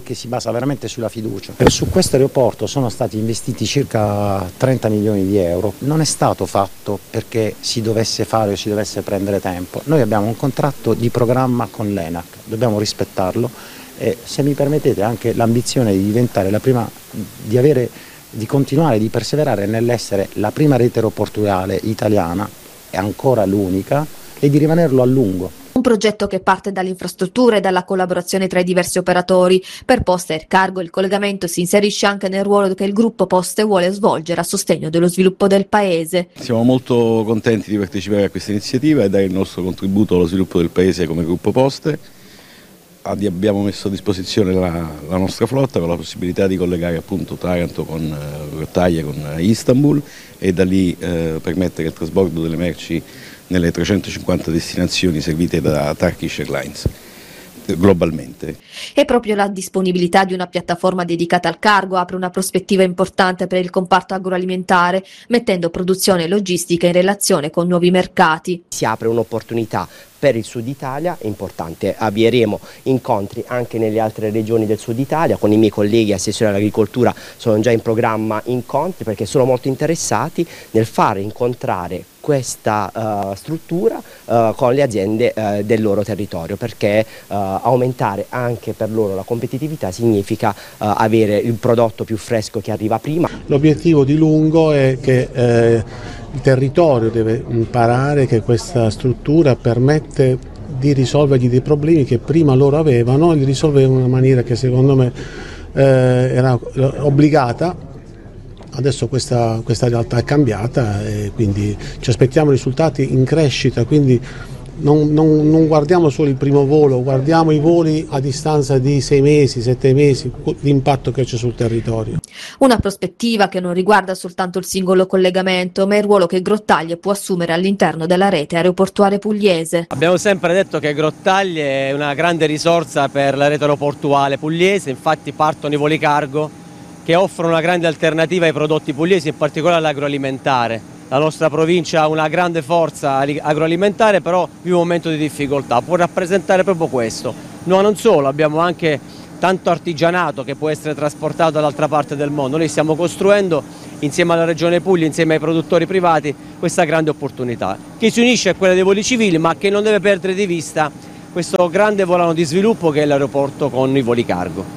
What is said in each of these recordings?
che si basa veramente sulla fiducia. Su questo aeroporto sono stati investiti circa 30 milioni di euro. Non è stato fatto perché si dovesse fare o si dovesse prendere tempo. Noi abbiamo un contratto di programma con l'ENAC, dobbiamo rispettarlo e, se mi permettete, anche l'ambizione di diventare la prima, di continuare, di perseverare nell'essere la prima rete aeroportuale italiana, è ancora l'unica, e di rimanerlo a lungo. Un progetto che parte dalle infrastrutture e dalla collaborazione tra i diversi operatori. Per Poste Air Cargo il collegamento si inserisce anche nel ruolo che il gruppo Poste vuole svolgere a sostegno dello sviluppo del paese. Siamo molto contenti di partecipare a questa iniziativa e dare il nostro contributo allo sviluppo del paese come gruppo Poste. Abbiamo messo a disposizione la nostra flotta con la possibilità di collegare appunto Taranto con Grottaglie, con Istanbul, e da lì permettere il trasbordo delle merci nelle 350 destinazioni servite da Turkish Airlines globalmente. E proprio la disponibilità di una piattaforma dedicata al cargo apre una prospettiva importante per il comparto agroalimentare, mettendo produzione e logistica in relazione con nuovi mercati. Si apre un'opportunità per il Sud Italia, è importante, avvieremo incontri anche nelle altre regioni del Sud Italia, con i miei colleghi assessori all'agricoltura sono già in programma incontri perché sono molto interessati nel fare incontrare questa struttura con le aziende del loro territorio, perché aumentare anche per loro la competitività significa avere il prodotto più fresco che arriva prima. L'obiettivo di lungo è che il territorio deve imparare che questa struttura permette di risolvergli dei problemi che prima loro avevano, e li risolveva in una maniera che secondo me era obbligata. Adesso questa realtà è cambiata e quindi ci aspettiamo risultati in crescita, quindi non guardiamo solo il primo volo, guardiamo i voli a distanza di 6 mesi, 7 mesi, l'impatto che c'è sul territorio. Una prospettiva che non riguarda soltanto il singolo collegamento, ma il ruolo che Grottaglie può assumere all'interno della rete aeroportuale pugliese. Abbiamo sempre detto che Grottaglie è una grande risorsa per la rete aeroportuale pugliese, infatti partono i voli cargo che offrono una grande alternativa ai prodotti pugliesi, in particolare all'agroalimentare. La nostra provincia ha una grande forza agroalimentare, però vive un momento di difficoltà, può rappresentare proprio questo. No, non solo, abbiamo anche tanto artigianato che può essere trasportato dall'altra parte del mondo. Noi stiamo costruendo, insieme alla Regione Puglia, insieme ai produttori privati, questa grande opportunità, che si unisce a quella dei voli civili, ma che non deve perdere di vista questo grande volano di sviluppo che è l'aeroporto con i voli cargo.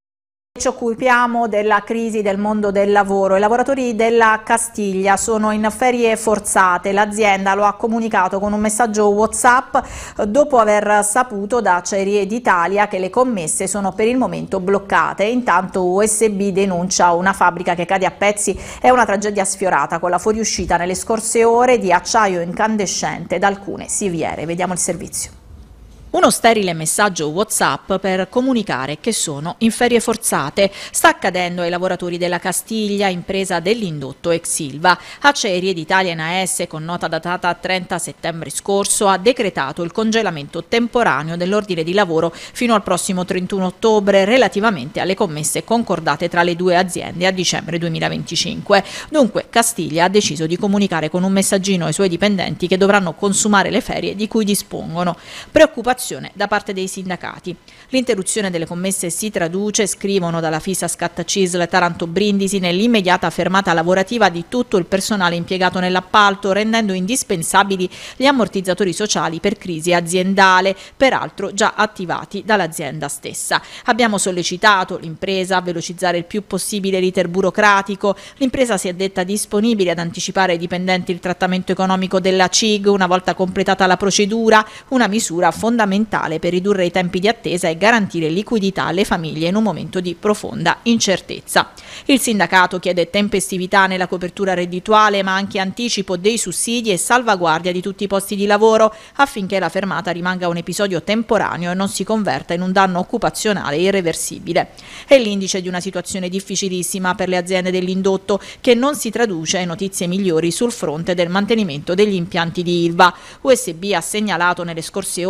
Ci occupiamo della crisi del mondo del lavoro. I lavoratori della Castiglia sono in ferie forzate. L'azienda lo ha comunicato con un messaggio WhatsApp dopo aver saputo da Acciaierie d'Italia che le commesse sono per il momento bloccate. Intanto USB denuncia una fabbrica che cade a pezzi. È una tragedia sfiorata con la fuoriuscita nelle scorse ore di acciaio incandescente da alcune siviere. Vediamo il servizio. Uno sterile messaggio WhatsApp per comunicare che sono in ferie forzate. Sta accadendo ai lavoratori della Castiglia, impresa dell'indotto ex Ilva. Acciaierie d'Italia NAS, con nota datata 30 settembre scorso, ha decretato il congelamento temporaneo dell'ordine di lavoro fino al prossimo 31 ottobre relativamente alle commesse concordate tra le due aziende a dicembre 2025. Dunque Castiglia ha deciso di comunicare con un messaggino ai suoi dipendenti che dovranno consumare le ferie di cui dispongono. Preoccupazione da parte dei sindacati. L'interruzione delle commesse si traduce, scrivono dalla FISA Scattacisl Taranto Brindisi, nell'immediata fermata lavorativa di tutto il personale impiegato nell'appalto, rendendo indispensabili gli ammortizzatori sociali per crisi aziendale, peraltro già attivati dall'azienda stessa. Abbiamo sollecitato l'impresa a velocizzare il più possibile l'iter burocratico. L'impresa si è detta disponibile ad anticipare ai dipendenti il trattamento economico della CIG una volta completata la procedura, una misura fondamentale per ridurre i tempi di attesa e garantire liquidità alle famiglie in un momento di profonda incertezza. Il sindacato chiede tempestività nella copertura reddituale, ma anche anticipo dei sussidi e salvaguardia di tutti i posti di lavoro affinché la fermata rimanga un episodio temporaneo e non si converta in un danno occupazionale irreversibile. È l'indice di una situazione difficilissima per le aziende dell'indotto, che non si traduce in notizie migliori sul fronte del mantenimento degli impianti di Ilva. USB ha segnalato nelle scorse ore la fuoriuscita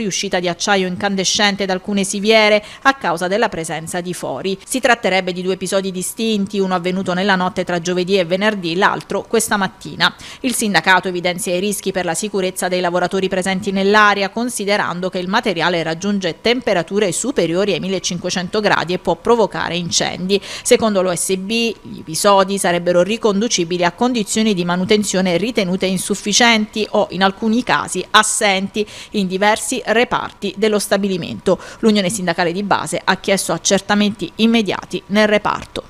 fuoriuscita di acciaio incandescente da alcune siviere a causa della presenza di fori. Si tratterebbe di 2 episodi distinti, uno avvenuto nella notte tra giovedì e venerdì, l'altro questa mattina. Il sindacato evidenzia i rischi per la sicurezza dei lavoratori presenti nell'area, considerando che il materiale raggiunge temperature superiori ai 1500 gradi e può provocare incendi. Secondo l'OSB, gli episodi sarebbero riconducibili a condizioni di manutenzione ritenute insufficienti o, in alcuni casi, assenti in diversi reparti dello stabilimento. L'Unione Sindacale di Base ha chiesto accertamenti immediati nel reparto.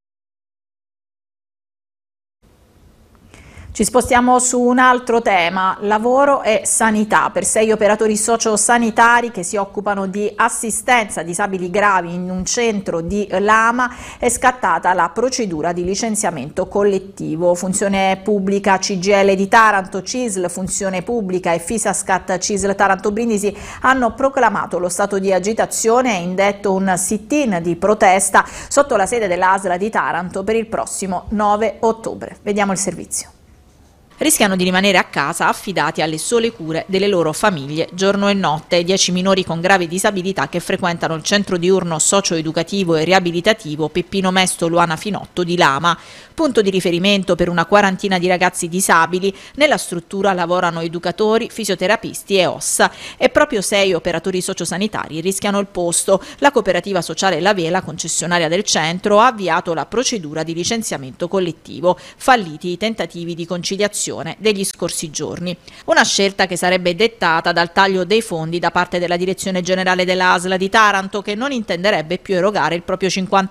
Ci spostiamo su un altro tema, lavoro e sanità. Per 6 operatori sociosanitari che si occupano di assistenza a disabili gravi in un centro di Lama è scattata la procedura di licenziamento collettivo. Funzione Pubblica CGIL di Taranto, CISL Funzione Pubblica e Fisascat CISL Taranto Brindisi hanno proclamato lo stato di agitazione e indetto un sit-in di protesta sotto la sede dell'ASL di Taranto per il prossimo 9 ottobre. Vediamo il servizio. Rischiano di rimanere a casa affidati alle sole cure delle loro famiglie giorno e notte. 10 minori con gravi disabilità che frequentano il centro diurno socio-educativo e riabilitativo Peppino Mesto Luana Finotto di Lama. Punto di riferimento per una quarantina di ragazzi disabili, nella struttura lavorano educatori, fisioterapisti e OSS e proprio 6 operatori sociosanitari rischiano il posto. La cooperativa sociale La Vela, concessionaria del centro, ha avviato la procedura di licenziamento collettivo, falliti i tentativi di conciliazione degli scorsi giorni. Una scelta che sarebbe dettata dal taglio dei fondi da parte della direzione generale dell'ASL di Taranto, che non intenderebbe più erogare il proprio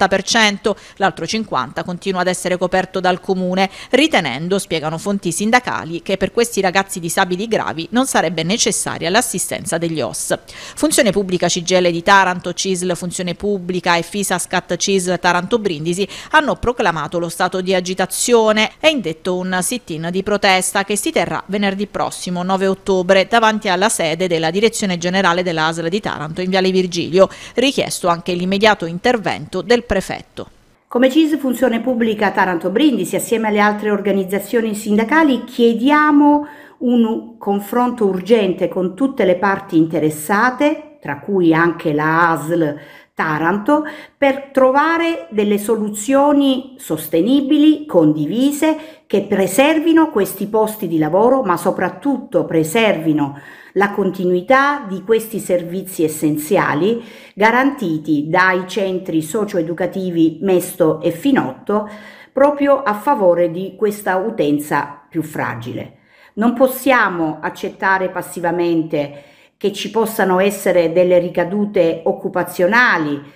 50%, l'altro 50% continua ad essere coperto dal comune, ritenendo, spiegano fonti sindacali, che per questi ragazzi disabili gravi non sarebbe necessaria l'assistenza degli OSS. Funzione Pubblica CGIL di Taranto, CISL Funzione Pubblica e Fisascat CISL Taranto Brindisi hanno proclamato lo stato di agitazione e indetto un sit-in di protesta che si terrà venerdì prossimo 9 ottobre davanti alla sede della direzione generale dell'ASL di Taranto in Viale Virgilio, richiesto anche l'immediato intervento del prefetto. Come CISL Funzione Pubblica Taranto Brindisi, assieme alle altre organizzazioni sindacali, chiediamo un confronto urgente con tutte le parti interessate, tra cui anche la ASL Taranto, per trovare delle soluzioni sostenibili, condivise, che preservino questi posti di lavoro, ma soprattutto preservino la continuità di questi servizi essenziali garantiti dai centri socio-educativi Mesto e Finotto, proprio a favore di questa utenza più fragile. Non possiamo accettare passivamente che ci possano essere delle ricadute occupazionali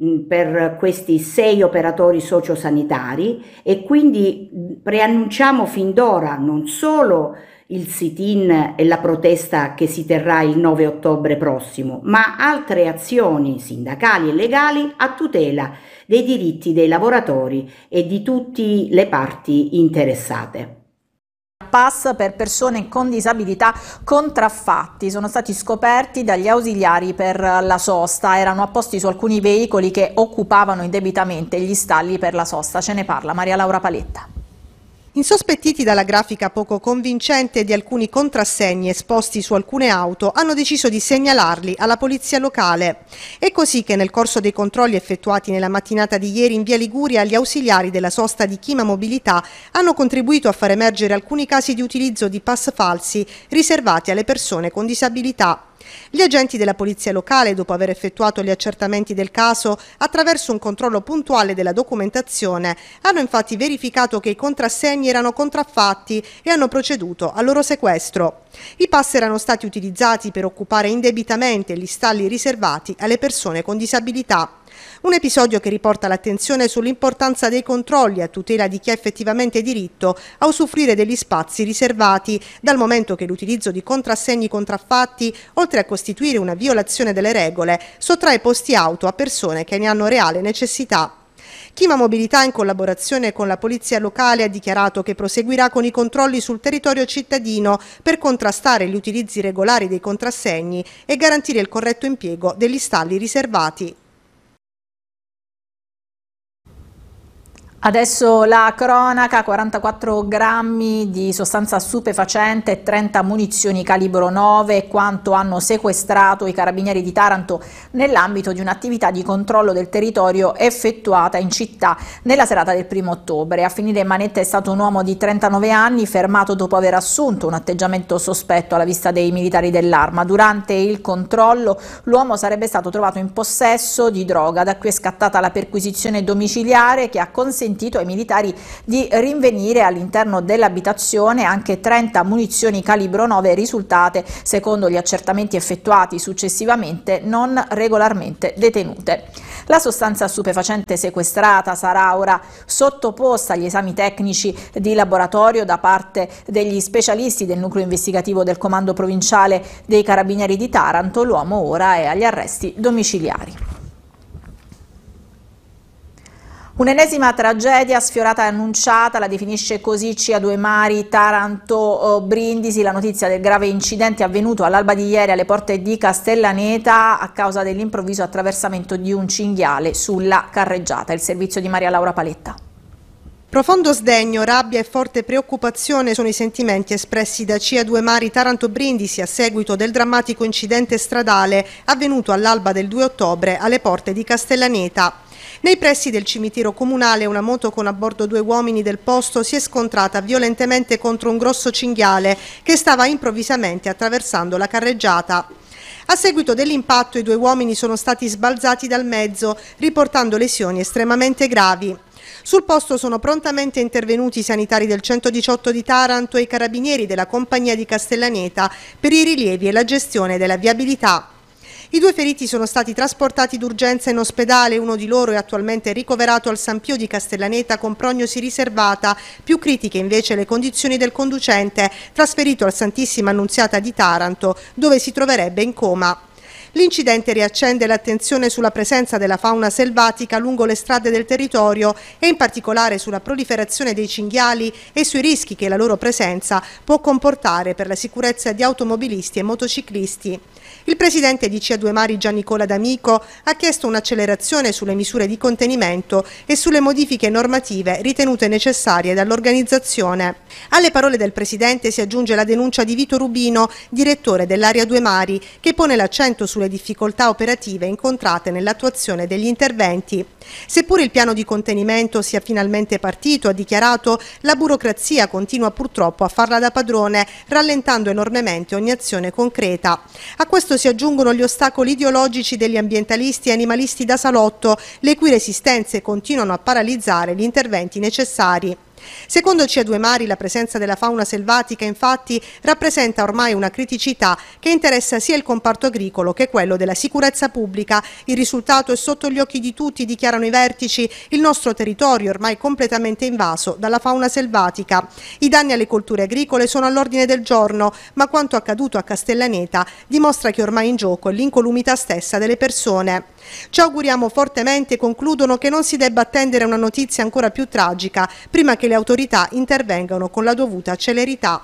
per questi 6 operatori sociosanitari e quindi preannunciamo fin d'ora non solo il sit-in e la protesta che si terrà il 9 ottobre prossimo, ma altre azioni sindacali e legali a tutela dei diritti dei lavoratori e di tutte le parti interessate. Pass per persone con disabilità contraffatti sono stati scoperti dagli ausiliari per la sosta, erano apposti su alcuni veicoli che occupavano indebitamente gli stalli per la sosta. Ce ne parla Maria Laura Paletta. Insospettiti dalla grafica poco convincente di alcuni contrassegni esposti su alcune auto, hanno deciso di segnalarli alla polizia locale. È così che nel corso dei controlli effettuati nella mattinata di ieri in via Liguria, gli ausiliari della sosta di Chima Mobilità hanno contribuito a far emergere alcuni casi di utilizzo di pass falsi riservati alle persone con disabilità. Gli agenti della polizia locale, dopo aver effettuato gli accertamenti del caso, attraverso un controllo puntuale della documentazione, hanno infatti verificato che i contrassegni erano contraffatti e hanno proceduto al loro sequestro. I pass erano stati utilizzati per occupare indebitamente gli stalli riservati alle persone con disabilità. Un episodio che riporta l'attenzione sull'importanza dei controlli a tutela di chi ha effettivamente diritto a usufruire degli spazi riservati, dal momento che l'utilizzo di contrassegni contraffatti, oltre a costituire una violazione delle regole, sottrae posti auto a persone che ne hanno reale necessità. Chima Mobilità, in collaborazione con la polizia locale, ha dichiarato che proseguirà con i controlli sul territorio cittadino per contrastare gli utilizzi regolari dei contrassegni e garantire il corretto impiego degli stalli riservati. Adesso la cronaca: 44 grammi di sostanza stupefacente e 30 munizioni calibro 9, quanto hanno sequestrato i carabinieri di Taranto nell'ambito di un'attività di controllo del territorio effettuata in città nella serata del 1° ottobre. A finire in manetta è stato un uomo di 39 anni fermato dopo aver assunto un atteggiamento sospetto alla vista dei militari dell'Arma. Durante il controllo l'uomo sarebbe stato trovato in possesso di droga, da qui è scattata la perquisizione domiciliare che ha consentito ai militari di rinvenire all'interno dell'abitazione anche 30 munizioni calibro 9 risultate, secondo gli accertamenti effettuati successivamente, non regolarmente detenute. La sostanza stupefacente sequestrata sarà ora sottoposta agli esami tecnici di laboratorio da parte degli specialisti del nucleo investigativo del Comando Provinciale dei Carabinieri di Taranto. L'uomo ora è agli arresti domiciliari. Un'ennesima tragedia sfiorata e annunciata, la definisce così CA2 Mari Taranto Brindisi. La notizia del grave incidente avvenuto all'alba di ieri alle porte di Castellaneta a causa dell'improvviso attraversamento di un cinghiale sulla carreggiata. Il servizio di Maria Laura Paletta. Profondo sdegno, rabbia e forte preoccupazione sono i sentimenti espressi da CA2 Mari Taranto Brindisi a seguito del drammatico incidente stradale avvenuto all'alba del 2 ottobre alle porte di Castellaneta. Nei pressi del cimitero comunale una moto con a bordo 2 uomini del posto si è scontrata violentemente contro un grosso cinghiale che stava improvvisamente attraversando la carreggiata. A seguito dell'impatto i 2 uomini sono stati sbalzati dal mezzo, riportando lesioni estremamente gravi. Sul posto sono prontamente intervenuti i sanitari del 118 di Taranto e i carabinieri della compagnia di Castellaneta per i rilievi e la gestione della viabilità. I 2 feriti sono stati trasportati d'urgenza in ospedale, uno di loro è attualmente ricoverato al San Pio di Castellaneta con prognosi riservata, più critiche invece le condizioni del conducente, trasferito al Santissima Annunziata di Taranto, dove si troverebbe in coma. L'incidente riaccende l'attenzione sulla presenza della fauna selvatica lungo le strade del territorio e in particolare sulla proliferazione dei cinghiali e sui rischi che la loro presenza può comportare per la sicurezza di automobilisti e motociclisti. Il presidente di CA2 Mari Giannicola D'Amico ha chiesto un'accelerazione sulle misure di contenimento e sulle modifiche normative ritenute necessarie dall'organizzazione. Alle parole del presidente si aggiunge la denuncia di Vito Rubino, direttore dell'Area 2 Mari, che pone l'accento sulle difficoltà operative incontrate nell'attuazione degli interventi. Seppure il piano di contenimento sia finalmente partito, ha dichiarato, la burocrazia continua purtroppo a farla da padrone, rallentando enormemente ogni azione concreta. A questo si aggiungono gli ostacoli ideologici degli ambientalisti e animalisti da salotto, le cui resistenze continuano a paralizzare gli interventi necessari. Secondo CA2 Mari la presenza della fauna selvatica infatti rappresenta ormai una criticità che interessa sia il comparto agricolo che quello della sicurezza pubblica. Il risultato è sotto gli occhi di tutti, dichiarano i vertici, il nostro territorio è ormai completamente invaso dalla fauna selvatica. I danni alle colture agricole sono all'ordine del giorno, ma quanto accaduto a Castellaneta dimostra che ormai in gioco è l'incolumità stessa delle persone. Ci auguriamo fortemente, concludono, che non si debba attendere una notizia ancora più tragica prima che le autorità intervengano con la dovuta celerità.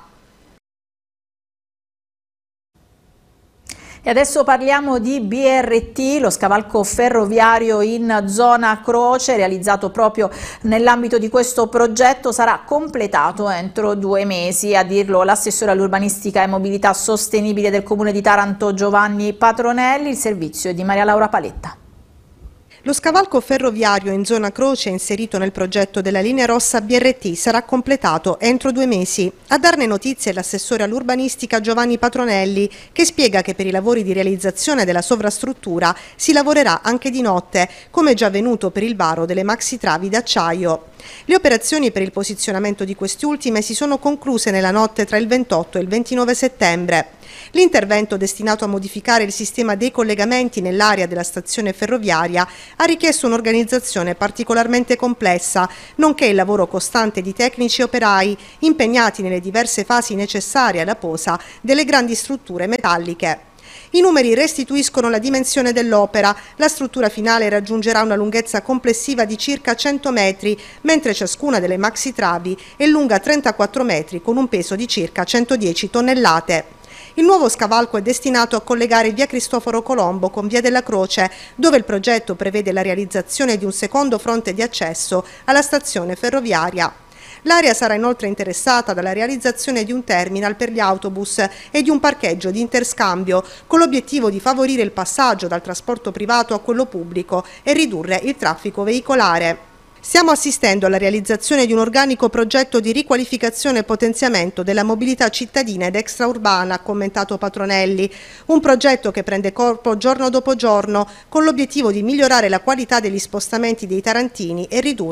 E adesso parliamo di BRT, lo scavalco ferroviario in zona Croce, realizzato proprio nell'ambito di questo progetto, sarà completato entro 2 mesi, a dirlo l'assessore all'urbanistica e mobilità sostenibile del Comune di Taranto Giovanni Patronelli. Il servizio è di Maria Laura Paletta. Lo scavalco ferroviario in zona Croce, inserito nel progetto della linea rossa BRT, sarà completato entro 2 mesi. A darne notizie l'assessore all'urbanistica Giovanni Patronelli, che spiega che per i lavori di realizzazione della sovrastruttura si lavorerà anche di notte, come già avvenuto per il varo delle maxi travi d'acciaio. Le operazioni per il posizionamento di queste ultime si sono concluse nella notte tra il 28 e il 29 settembre. L'intervento, destinato a modificare il sistema dei collegamenti nell'area della stazione ferroviaria, ha richiesto un'organizzazione particolarmente complessa, nonché il lavoro costante di tecnici e operai impegnati nelle diverse fasi necessarie alla posa delle grandi strutture metalliche. I numeri restituiscono la dimensione dell'opera. La struttura finale raggiungerà una lunghezza complessiva di circa 100 metri, mentre ciascuna delle maxi travi è lunga 34 metri con un peso di circa 110 tonnellate. Il nuovo scavalco è destinato a collegare via Cristoforo Colombo con via della Croce, dove il progetto prevede la realizzazione di un secondo fronte di accesso alla stazione ferroviaria. L'area sarà inoltre interessata dalla realizzazione di un terminal per gli autobus e di un parcheggio di interscambio, con l'obiettivo di favorire il passaggio dal trasporto privato a quello pubblico e ridurre il traffico veicolare. Stiamo assistendo alla realizzazione di un organico progetto di riqualificazione e potenziamento della mobilità cittadina ed extraurbana, ha commentato Patronelli. Un progetto che prende corpo giorno dopo giorno con l'obiettivo di migliorare la qualità degli spostamenti dei tarantini e ridurre